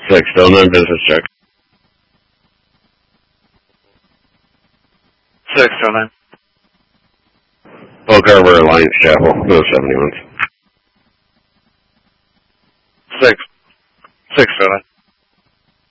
6, still no business check. 609. Oak Harbor Alliance Chapel, no 71. 609.